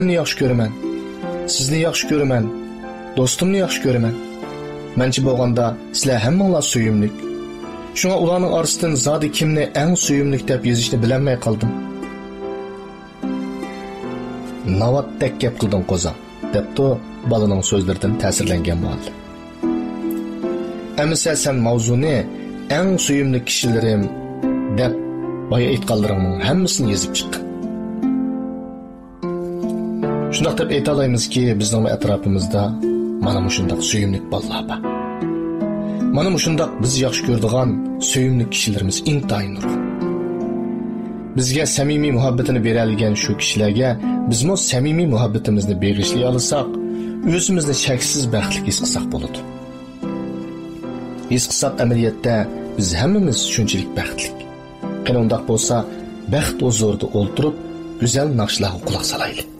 yaxshi ko'raman. Sizni yaxshi ko'raman. Do'stimni yaxshi ko'raman. Menchi bo'lganda sizlar hammanglar suyimlik. Shunga ularning orasidan zodi kimni eng suyimlik deb yozishni bilolmay qoldim. Navatdek gap qilding qo'zam, debdi balaning so'zlaridan ta'sirlangan muallim. Amisa sen mavzuni eng suyimli kishilarim deb boya aytganlaringning hammasini yozib chiqqan. Shundoq deb ayta olamizki, bizning atrofimizda mana shundoq suyimli bolalar bor. Mana shundoq biz yaxshi ko'radigan suyimli kishilarimiz intayin nurg'un. Bizga samimiy muhabbatini bera olgan shu kishilarga bizmo samimiy muhabbatimizni beg'ishlay olsak, o'zimizni cheksiz baxtli his qilsak bo'ladi. His qilsak amaliyotda biz hammamiz shunchalik baxtli. Qani undaq bo'lsa, baxt huzurida o'ltirib, go'zal naqshlarga quloq solaylik.